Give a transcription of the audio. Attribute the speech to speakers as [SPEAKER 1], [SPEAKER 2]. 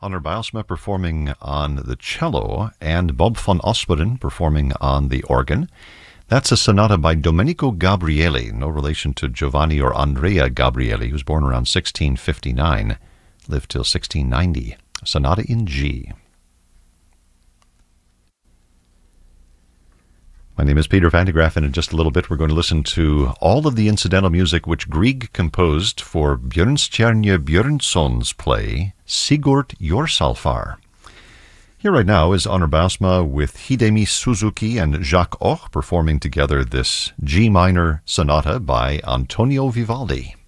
[SPEAKER 1] Honor Bijlsma performing on the cello, and Bob van Osperen performing on the organ. That's a sonata by Domenico Gabrieli, no relation to Giovanni or Andrea Gabrieli, who was born around 1659, lived till 1690. A sonata in G. My name is Peter Van de Graaf, and in just a little bit we're going to listen to all of the incidental music which Grieg composed for Björnstjerne Björnsson's play Sigurd Jorsalfar. Here right now is Honor Bijlsma with Hidemi Suzuki and Jacques Och performing together this G minor sonata by Antonio Vivaldi.